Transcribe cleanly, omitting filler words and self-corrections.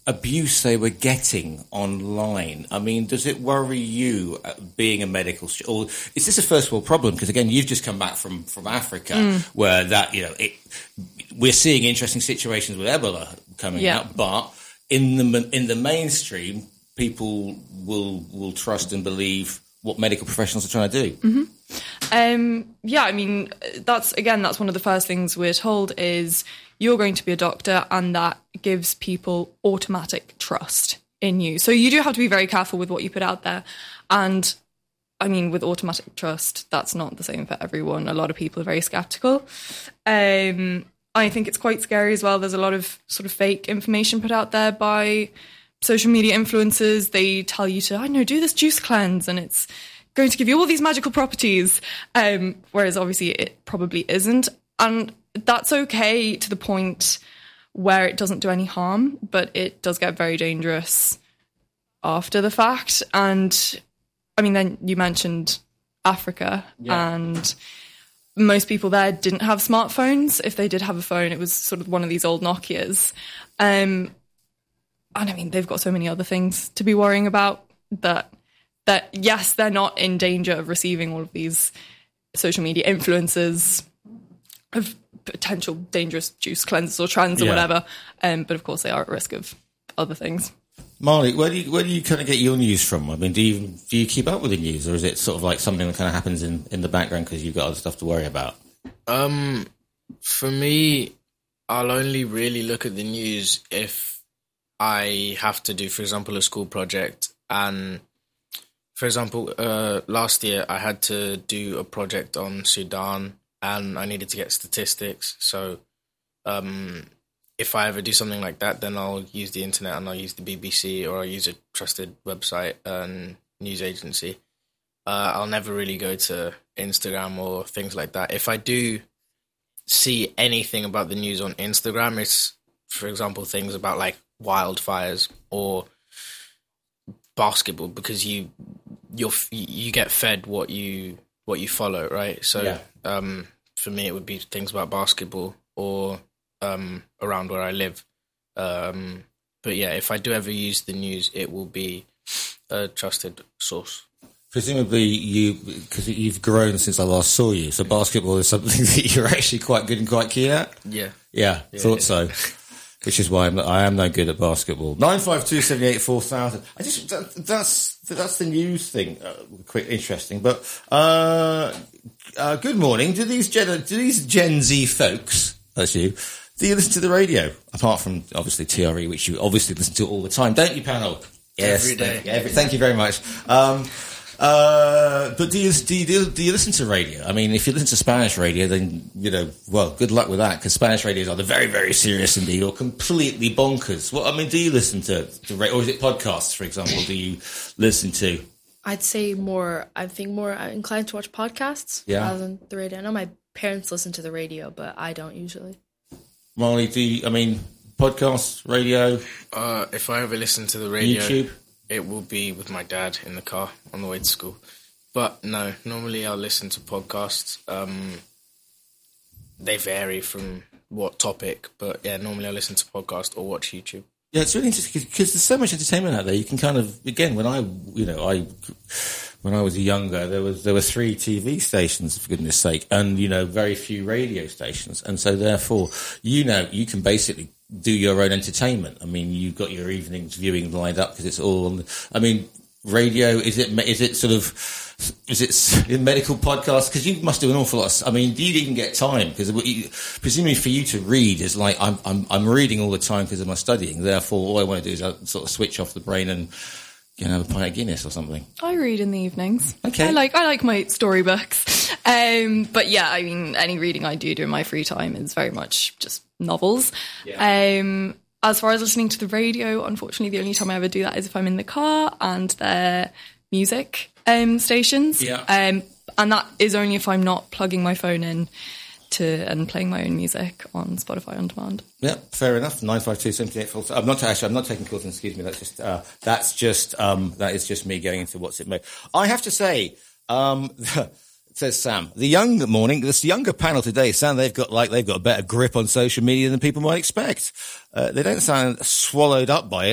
abuse they were getting online. I mean, does it worry you being a medical or is this a first world problem? Because again, you've just come back from Africa where that, we're seeing interesting situations with Ebola coming out, but in the mainstream, people will trust and believe what medical professionals are trying to do. I mean, that's one of the first things we're told is you're going to be a doctor, and that gives people automatic trust in you. So you do have to be very careful with what you put out there. And I mean, with automatic trust, that's not the same for everyone. A lot of people are very skeptical. I think it's quite scary as well. There's a lot of sort of fake information put out there by social media influencers. They tell you to, do this juice cleanse and it's going to give you all these magical properties. Whereas obviously it probably isn't. And that's okay to the point where it doesn't do any harm, but it does get very dangerous after the fact. And I mean, then you mentioned Africa, and most people there didn't have smartphones. If they did have a phone, it was sort of one of these old Nokias. And I mean, they've got so many other things to be worrying about that yes, they're not in danger of receiving all of these social media influences of potential dangerous juice cleanses or trends or whatever. But of course they are at risk of other things. Marley, where do you kind of get your news from? I mean, do you keep up with the news, or is it sort of like something that kind of happens in the background because you've got other stuff to worry about? For me, I'll only really look at the news if I have to do, for example, a school project. And for example, last year I had to do a project on Sudan and I needed to get statistics. So if I ever do something like that, then I'll use the internet and I'll use the BBC or I'll use a trusted website and news agency. I'll never really go to Instagram or things like that. If I do see anything about the news on Instagram, it's, for example, things about like wildfires or basketball, because you get fed what you follow, right? So for me, it would be things about basketball or around where I live. But yeah, if I do ever use the news, it will be a trusted source. Presumably because you've grown since I last saw you, so basketball is something that you're actually quite good and quite keen at? Yeah, thought so. Which is why I am no good at basketball. 952784000. That's the news thing. Quick, interesting. But good morning. Do these Gen Z folks, that's you, do you listen to the radio? Apart from obviously TRE, which you obviously listen to all the time, don't you, panel? Yes, every day. Thank you very much. But do you listen to radio? I mean, if you listen to Spanish radio, then, good luck with that, because Spanish radios are either very, very serious indeed or completely bonkers. Well, I mean, do you listen to radio, or is it podcasts, for example, do you listen to? I'd say more inclined to watch podcasts rather than the radio. I know my parents listen to the radio, but I don't usually. Marley, podcasts, radio? If I ever listen to the radio, YouTube? It will be with my dad in the car on the way to school. But no, normally I'll listen to podcasts. They vary from what topic, but yeah, normally I listen to podcasts or watch YouTube. Yeah, it's really interesting because there's so much entertainment out there. You can kind of, again, when I was younger, there were 3 TV stations, for goodness sake, and, very few radio stations. And so therefore, you can basically do your own entertainment. I mean, you've got your evenings viewing lined up because it's all on radio, is it in medical podcasts? Because you must do an awful lot. Do you even get time? Because presumably for you to read is like, I'm reading all the time because of my studying. Therefore, all I want to do is sort of switch off the brain and have a pint of Guinness or something. I read in the evenings. Okay. I like my storybooks. But yeah, I mean, any reading I do in my free time is very much just novels. Yeah. As far as listening to the radio, unfortunately, the only time I ever do that is if I'm in the car and they're music stations. Yeah. And that is only if I'm not plugging my phone in and playing my own music on Spotify on demand. Yeah, fair enough. 952784000. I'm not taking calls. Excuse me. That is just me going into what's it made. I have to say, says Sam, this younger panel today sound they've got a better grip on social media than people might expect. They don't sound swallowed up by it.